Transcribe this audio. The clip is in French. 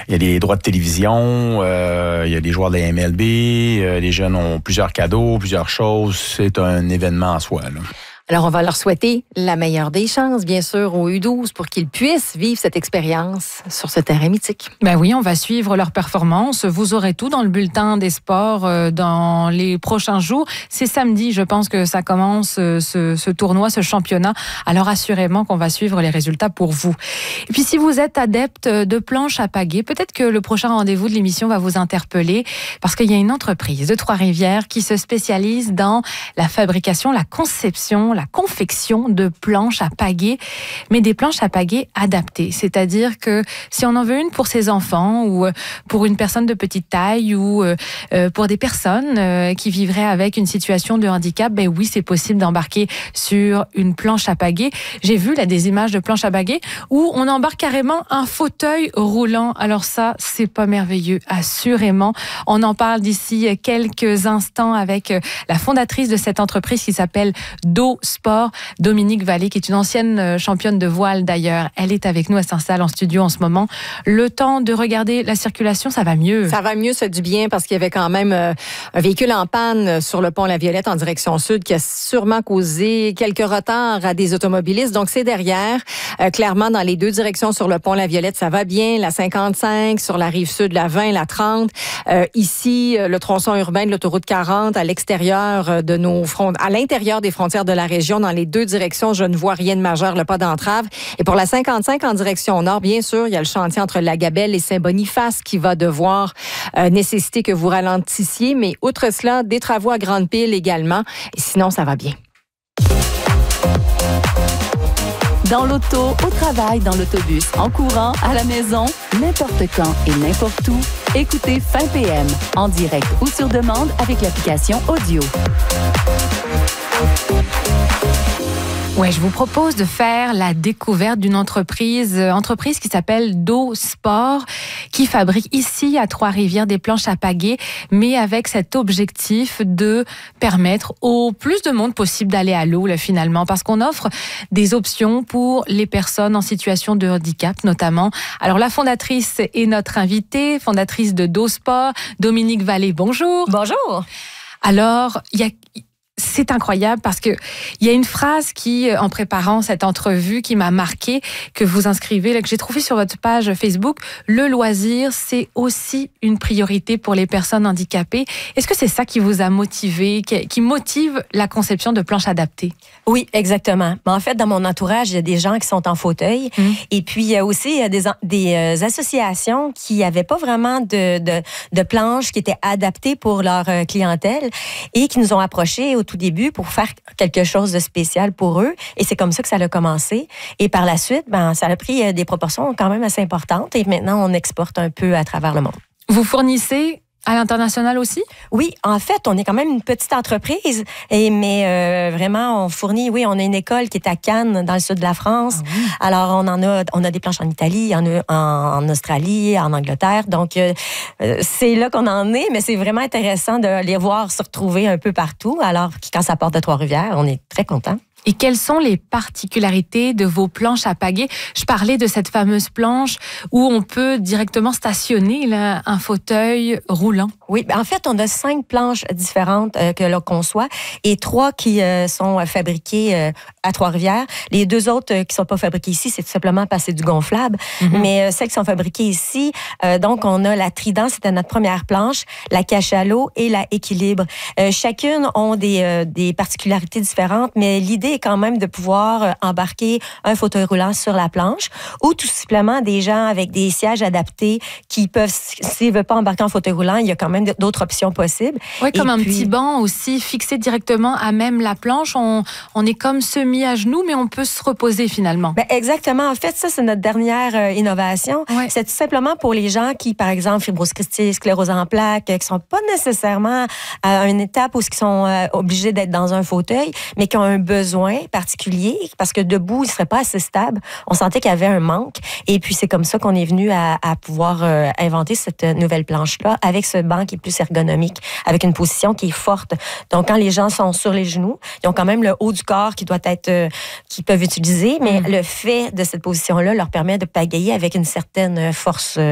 Il y a des droits de télévision, il y a des joueurs de la MLB, les jeunes ont plusieurs cadeaux, plusieurs choses. C'est un événement en soi, là. Alors, on va leur souhaiter la meilleure des chances, bien sûr, au U12 pour qu'ils puissent vivre cette expérience sur ce terrain mythique. Ben oui, on va suivre leur performance. Vous aurez tout dans le bulletin des sports dans les prochains jours. C'est samedi, je pense que ça commence ce tournoi, ce championnat. Alors, assurément qu'on va suivre les résultats pour vous. Et puis, si vous êtes adepte de planche à pagaie, peut-être que le prochain rendez-vous de l'émission va vous interpeller parce qu'il y a une entreprise de Trois-Rivières qui se spécialise dans la fabrication, la conception, la confection de planches à pagaie, mais des planches à pagaie adaptées. C'est-à-dire que si on en veut une pour ses enfants ou pour une personne de petite taille ou pour des personnes qui vivraient avec une situation de handicap, ben oui, c'est possible d'embarquer sur une planche à pagaie. J'ai vu là des images de planches à pagaie où on embarque carrément un fauteuil roulant. Alors ça, c'est pas merveilleux, assurément. On en parle d'ici quelques instants avec la fondatrice de cette entreprise qui s'appelle Do Sport, Dominique Vallée, qui est une ancienne championne de voile d'ailleurs. Elle est avec nous, elle s'installe en studio en ce moment. Le temps de regarder la circulation, ça va mieux. Ça va mieux, ça fait du bien parce qu'il y avait quand même un véhicule en panne sur le pont La Violette en direction sud qui a sûrement causé quelques retards à des automobilistes. Donc, c'est derrière. Clairement, dans les deux directions sur le pont La Violette, ça va bien. La 55 sur la rive sud, la 20, la 30. Ici, le tronçon urbain de l'autoroute 40 à l'extérieur de à l'intérieur des frontières de la région, dans les deux directions, je ne vois rien de majeur, pas d'entrave. Et pour la 55 en direction nord, bien sûr, il y a le chantier entre La Gabelle et Saint-Boniface qui va devoir nécessiter que vous ralentissiez. Mais outre cela, des travaux à grande pile également. Et sinon, ça va bien. Dans l'auto, au travail, dans l'autobus, en courant, à la maison, n'importe quand et n'importe où, écoutez Fin PM, en direct ou sur demande avec l'application Audio. Ouais, je vous propose de faire la découverte d'une entreprise qui s'appelle Do Sport, qui fabrique ici à Trois-Rivières des planches à pagaie, mais avec cet objectif de permettre au plus de monde possible d'aller à l'eau, là, finalement, parce qu'on offre des options pour les personnes en situation de handicap, notamment. Alors, la fondatrice est notre invitée, fondatrice de Do Sport, Dominique Vallée. Bonjour. Bonjour. Alors, c'est incroyable parce que il y a une phrase qui, en préparant cette entrevue, qui m'a marquée, que vous inscrivez, là, que j'ai trouvé sur votre page Facebook. Le loisir, c'est aussi une priorité pour les personnes handicapées. Est-ce que c'est ça qui vous a motivé, qui motive la conception de planches adaptées? Oui, exactement. Mais en fait, dans mon entourage, il y a des gens qui sont en fauteuil. Et puis, il y a aussi des associations qui n'avaient pas vraiment de planches qui étaient adaptées pour leur clientèle et qui nous ont approchés au tout début pour faire quelque chose de spécial pour eux. Et c'est comme ça que ça a commencé. Et par la suite, ça a pris des proportions quand même assez importantes. Et maintenant, on exporte un peu à travers le monde. Vous fournissez à l'international aussi? Oui, en fait, on est quand même une petite entreprise, mais vraiment, on fournit, oui, on a une école qui est à Cannes, dans le sud de la France. Ah oui. Alors, on a des planches en Italie, en Australie, en Angleterre. Donc, c'est là qu'on en est, mais c'est vraiment intéressant de les voir se retrouver un peu partout. Alors, quand ça part de Trois-Rivières, on est très contents. Et quelles sont les particularités de vos planches à pagaie? Je parlais de cette fameuse planche où on peut directement stationner là, un fauteuil roulant. Oui, en fait, on a 5 planches différentes que l'on conçoit et 3 qui sont fabriquées à Trois-Rivières. Les 2 autres qui sont pas fabriquées ici, c'est tout simplement parce que c'est du gonflable. Mais celles qui sont fabriquées ici, donc on a la Trident, c'était notre première planche, la Cachalot et la Équilibre. Chacune ont des particularités différentes, mais l'idée est quand même de pouvoir embarquer un fauteuil roulant sur la planche ou tout simplement des gens avec des sièges adaptés qui peuvent, s'ils ne veulent pas embarquer en fauteuil roulant, il y a quand même d'autres options possibles. Oui, comme un petit banc aussi fixé directement à même la planche. On est comme semi à genoux, mais on peut se reposer finalement. Exactement. En fait, ça, c'est notre dernière innovation. Ouais. C'est tout simplement pour les gens qui, par exemple, fibrose cystique, sclérose en plaques, qui ne sont pas nécessairement à une étape où ils sont obligés d'être dans un fauteuil, mais qui ont un besoin particulier, parce que debout, ils ne seraient pas assez stables. On sentait qu'il y avait un manque. Et puis, c'est comme ça qu'on est venu à pouvoir inventer cette nouvelle planche-là avec ce banc qui est plus ergonomique, avec une position qui est forte. Donc, quand les gens sont sur les genoux, ils ont quand même le haut du corps qui doit être, qu'ils peuvent utiliser, mais le fait de cette position-là leur permet de pagayer avec une certaine force